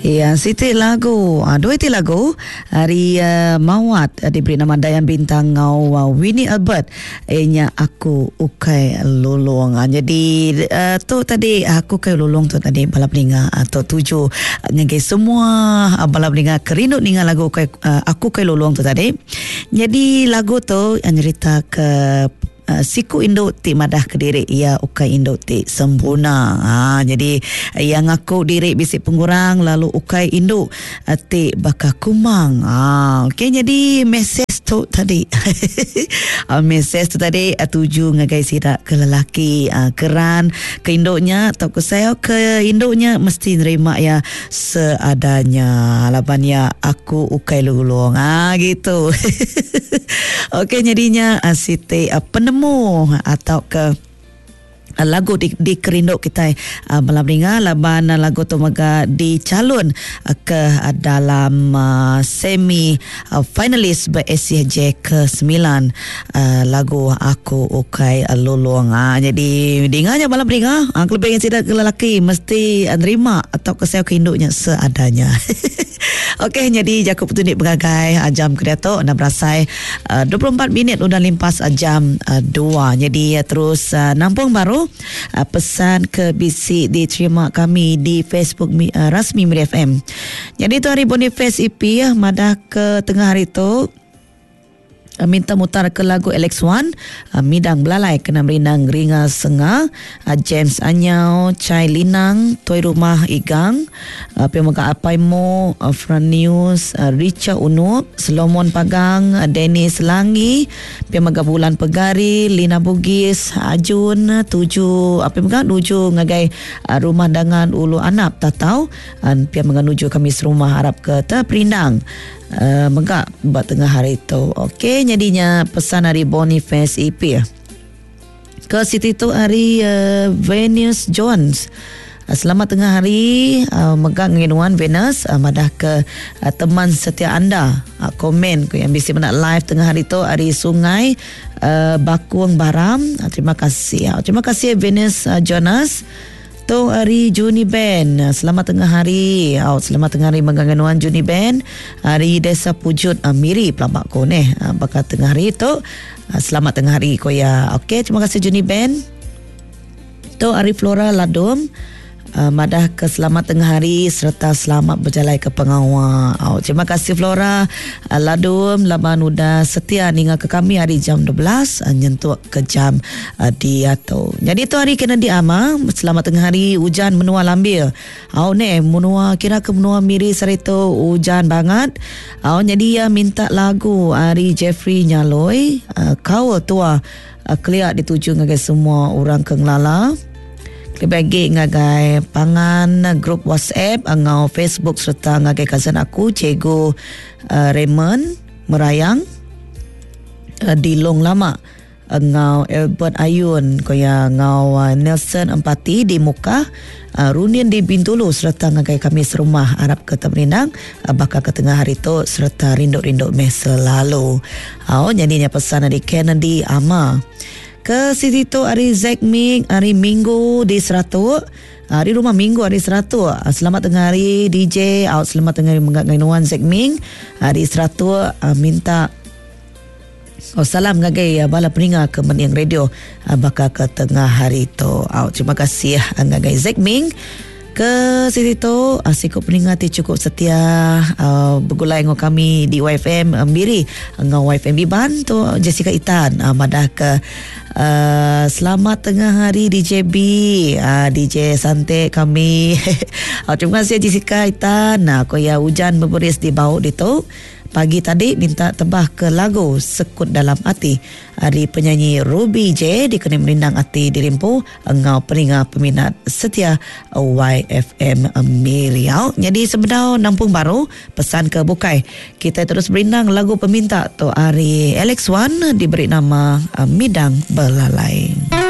Ya, Siti lagu. Dua ti lagu. Hari Mawat diberi nama Dayan Bintang Ngau Winnie Albert. Nya aku ukai lulung. Jadi tu tadi aku ukai lulung tu tadi balap ninga atau tuju ngagai semua balap ninga kerinut ninga lagu aku ukai lulung tu tadi. Jadi lagu tu cerita ke siku induk ti madah ke diri ia ukai induk ti sempurna. Jadi yang ngaku diri bisik pengurang lalu ukai induk ti baka kumang. Okey, jadi mesej tu tadi mesej tu tadi tuju ngagai sidak ke lelaki keran ke induknya atau ke saya ke induknya mesti nerima ya seadanya. Labannya aku ukai lulung gitu. Okey, jadinya Siti penemu atau ke lagu di kerinduk kita malam ringa laban lagu tu maga dicalon ke dalam semi finalis BSCJ ke-9 lagu aku ukai lulung. Jadi dinganya malam ringa lebih yang tidak ke lelaki mesti nerima atau ke saya kerinduknya seadanya. Okey, jadi Jakub Petunjuk Bergagai jam kedato 6 rasai 24 minit udah limpas jam 2. Jadi terus nampung baru pesan ke bisik diterima kami di Facebook rasmi Miri FM. Jadi tu hari Boniface EP madah ke tengah hari tu minta mutar ke lagu Alex Wan Midang Belalai kena merindang ringa sengah James Anyau Chai Linang Toy Rumah Igang Pemaga Apaimo Fran News Richa Unup Solomon Pagang Dennis Langi Pemaga Bulan Pegari Lina Bugis Ajun Tuju Nuju ngagai Rumah Dangan Ulu Anap Tatau Pemaga nuju kami serumah harap ke Terperindang megak buat tengah hari itu. Okey, jadinya pesan hari Boniface EP ke Siti tu hari Venus Jones. Selamat tengah hari megak nginuan Venus madah ke teman setia anda komen ke yang bisa nak live tengah hari tu hari Sungai Bakuang Baram. Terima kasih. Terima kasih Venus Jonas. Tu hari Juni Ben. Selamat tengah hari. Selamat tengah hari menganganuan Juni Ben. Hari Desa Pujut Miri Pelambak ko ni. Bakal tengah hari tu. Selamat tengah hari ko ya. Okey, terima kasih Juni Ben. Tu hari Flora Ladum. Madah ke selamat tengah hari serta selamat berjalan ke pengawal. Terima kasih Flora Ladum laban udah setia ninga ke kami hari jam 12 nyentuh ke jam dia tu. Jadi tu hari kena diama selamat tengah hari hujan menua lambil. Menua kira ke menua Miri sari tu hujan banget. Jadi ya minta lagu hari Jeffrey Nyaloi kau tua clear dituju ngagai semua orang Kenglala. Bagi ngagai pangan grup WhatsApp ngau Facebook serta ngagai kawan aku Cikgu Raymond Merayang di Long Lama ngau Albert Ayun koya ngau Nelson Empati di Muka Runian di Bintulu serta ngagai kami serumah Arab ke Temerindang bakal ke tengah hari tu serta rinduk-rinduk meh selalu. Jadinya pesan dari Kennedy Ama ke Siti tu hari Zack Ming hari Minggu di Seratu hari rumah Minggu hari Seratu. Selamat tengah hari DJ selamat tengah hari menganuan Zack Ming hari Seratu minta salam ngagai bala peringa ke Meniang Radio bakal ke tengah hari tu. Terima kasih ngagai Zack Ming ke Siti tu sikut peringati cukup setia bergulai dengan kami di YFM Miri dengan YFM Biban tu Jessica Itan madah ke selamat tengah hari DJ B DJ Santai kami. Terima kasih Jessica Itan. Aku ya hujan berberis di bau di tu pagi tadi minta tebah ke lagu Sekut Dalam Hati hari penyanyi Ruby J di Kena Merindang Hati di Limpu engau peringat peminat setia YFM Miriau. Jadi sebenarnya nampung baru pesan ke Bukai kita terus berindang lagu peminta tu hari Alex Wan diberi nama Midang Belalai.